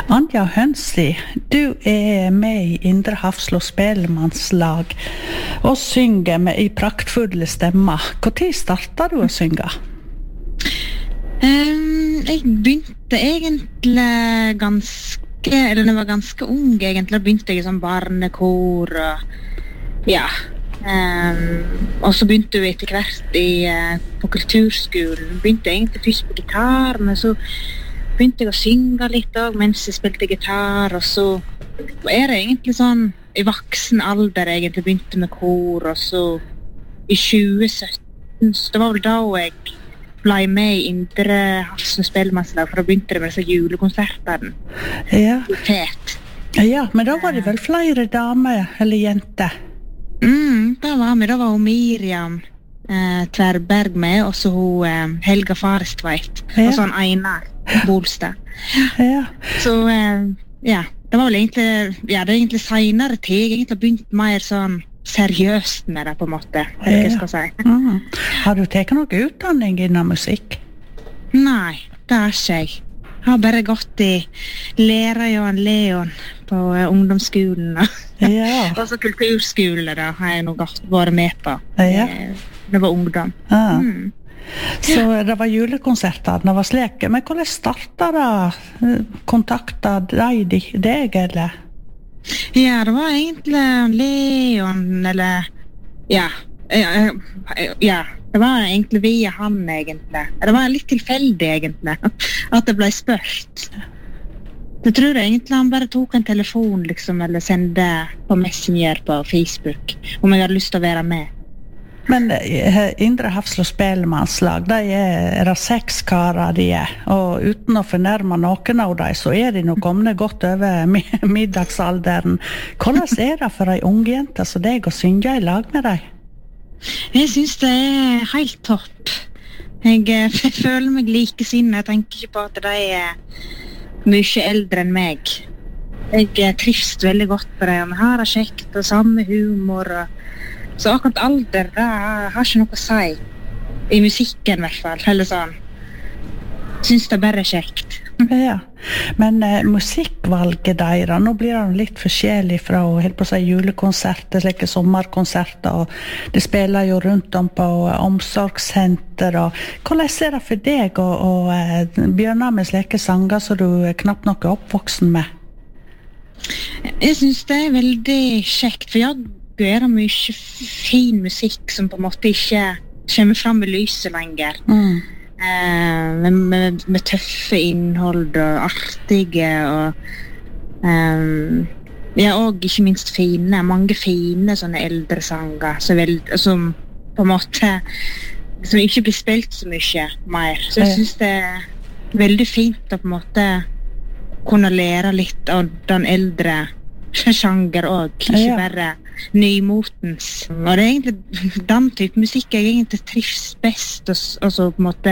Anja Hønsli, du med I Indre Hafslo spellemannslag og synger med I praktfulle stemmer. Hvor tid startet du å synge? Jeg begynte egentlig når jeg var ganske ung egentlig, begynte jeg I sånn barnekor og ja. Og så begynte jeg etter hvert på kulturskolen. Begynte egentlig først på gitar, men så begynte jeg å synge litt også, mens jeg spilte gitar, og så det egentlig sånn I voksen alder egentlig begynte med kor, og så I 2017, så det var vel da jeg ble med I Indre Hafslo spellemannslag, for da begynte det med disse julekonsertene. Ja. Fet. Ja, men da var det vel flere damer eller jenter? Da var hun Miriam Tverberg med, og så hun Helga Farestveit, og så han Einar Bolstad. Ja. Så ja, det var vel egentlig, ja, det egentlig senere tid, jeg egentlig begynt mer sånn seriøst med det på en måte, jeg skal si. Har du tatt noe utdanning innen musikk? Nei, det har ikke jeg. Jeg har bare gått I lærer Johan Leon på ungdomsskolen, og så kulturskole da, har jeg nå vært med på. Det var ungdom. Så det var julekonserter, det var slik. Men hvordan startet det? Kontaktet deg, eller? Ja, det var egentlig Leon, eller ja, det var egentlig via han egentlig. Det var litt tilfeldig egentlig, at det ble spørt. Jeg tror egentlig han bare tok en telefon liksom, eller sendte på Messenger på Facebook, om jeg hadde lyst til å være med. Men Indre Hafslo spellemannslag, det det 6 karer de og uten å fornærme noen av dem, så de nok kommet godt over middagsalderen. Hvordan det for en ung jente som deg å synge I lag med deg? Jeg synes det helt topp. Jeg føler meg likesinnet. Jeg tenker ikke på at de mye eldre enn meg. Jeg trives veldig godt på det. Vi har det kjekt og samme humor. Så akkurat alder, det har ikke noe å si. I musikken I hvert fall, eller sånn. Synes det bare kjekt. Ja, men musikkvalget deres, nå blir det litt forskjellig fra helt på å si julekonserter, slike sommerkonserter, og det spiller jo rundt om på omsorgssenter, og hvordan det for deg å begynne med slike sanger som du knapt nok oppvoksen med? Jeg synes det veldig kjekt, for jeg det mye fin musikk som på en måte ikke kommer frem I lyset lenger. Med tøffe innhold og artige og og ikke minst fine, mange fine sånne eldre sanger som på en måte som ikke blir spilt så mye mer. Så jeg synes det veldig fint å på en måte kunne lære litt av den eldre sjanger også, ikke bare nymotens. Og det egentlig den type musikk jeg egentlig trives best og så på en måte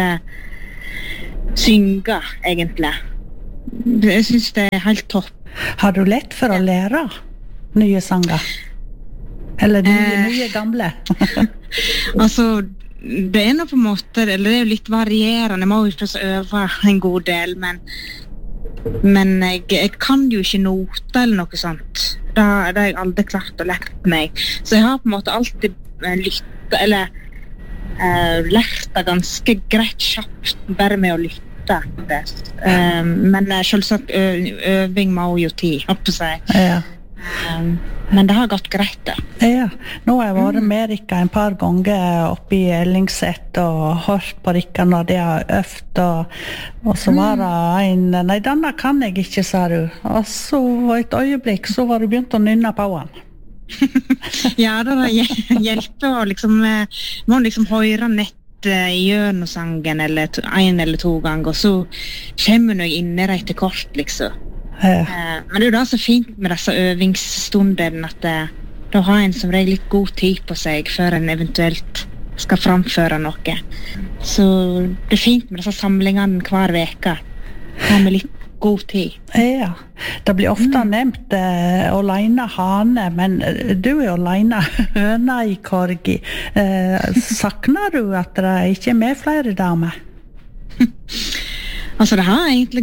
synge egentlig. Jeg synes det helt topp. Har du lett for å lære nye sanger? Eller nye gamle? Altså, det noe på en måte, eller det jo litt varierende, jeg må jo først øve en god del, men jeg kan jo ikke noter eller noe sånt. Det har jeg aldri klart å lært meg. Så jeg har på en måte alltid lyttet, eller lært det ganske greit kjapt, bare med å lytte. Men selvsagt øving må jo tid, opp å si. Men det har gått greit det. Ja, nå har jeg vært med Rikka en par ganger oppe I Ellingset og hørt på Rikka når de har øvd, og så var det en, nei, denne kan jeg ikke, sa du. Og så et øyeblikk, så var du begynt å nynne på han. Ja, det hjelper å liksom, må liksom høre nett gjennom sangen eller 1 eller 2 ganger, og så kommer jeg inn I det etter kort, liksom. Men det jo da så fint med disse øvingsstundene at da har en som regel litt god tid på seg før en eventuelt skal framføre noe. Så det fint med disse samlingene hver veka. Ha med litt god tid. Ja, det blir ofte nevnt alene hane, men du alene høna I korgi. Sakner du at det ikke med flere damer? Altså det har egentlig gått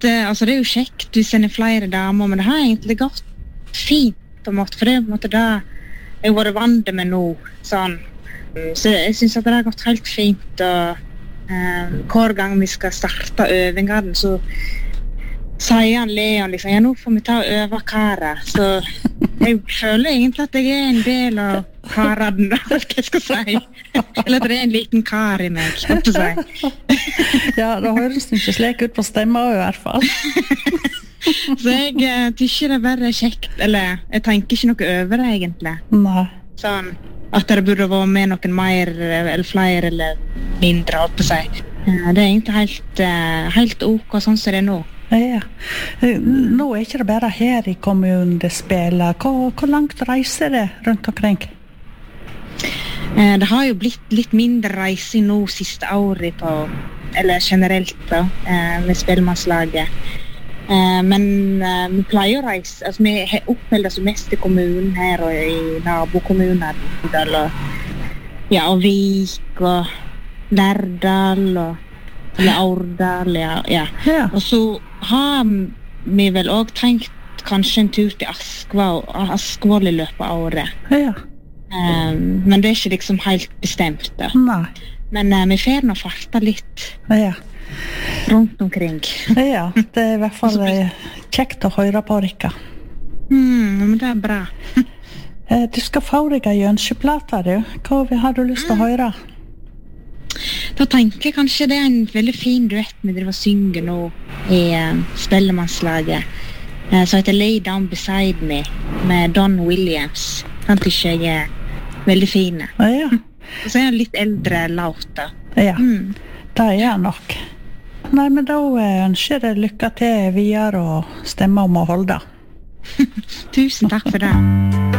altså det jo kjekt hvis en flere damer, men det har egentlig gått fint på en måte, for det på en måte da jeg har vært vant med nå, sånn. Så jeg synes at det har gått helt fint, og hver gang vi skal starte øvingene, så sier han Leon liksom, ja, nå får vi ta og øve karer, så jeg føler egentlig at jeg en del av karaden, da, hva jeg skal si. Eller at det en liten kar i meg, kan du si. Ja, det høres ikke slik ut på stemmen i hvert fall. Så jeg tykker det bare kjekt, eller jeg tenker ikke noe over det egentlig. Nei. Sånn, at det burde være med noen mer, eller flere, eller mindre, holdt på å si. Det egentlig helt ok, sånn som det nå. Ja. Nå ikke det bare her i kommunen det spiller. Hvor langt reiser det rundt omkring? Det har jo blitt litt mindre reising nå siste året på, eller generelt da, med spellemannslaget. Men vi pleier å reise, altså vi oppholder oss mest i kommunen her og i nabokommuner, og Vik og Lærdal eller Aurdal, ja. Og så har vi vel også tenkt kanskje en tur til Askvoll i løpet av året. Ja. Men det ikke liksom helt bestemt da. Nei. Men vi får nå farta litt rundt omkring. Ja, det i hvert fall kjekt å høre på, Rikka. Men det bra. Du skal få deg en ønskeplate, du. Hva har du lyst til å høre? Da tenker jeg kanskje det en veldig fin duett vi driver og synger nå i spellemannslaget, som heter Lay Down Beside Me med Don Williams. Han tykker jeg veldig fine. Ja. Og så en litt eldre låt da. Ja, det nok. Nei, men da ønsker jeg lykke til videre og stemme om å holde. Tusen takk for det.